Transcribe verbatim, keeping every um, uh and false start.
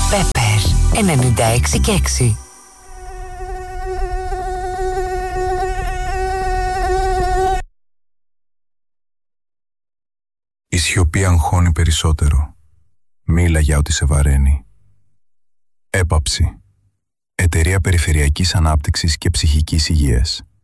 Πέπερ ενενήντα έξι και έξι. Η σιωπή αγχώνει περισσότερο. Μίλα για ό,τι σε βαραίνει. Έπαψη. Εταιρεία Περιφερειακής Ανάπτυξης και Ψυχικής Υγείας.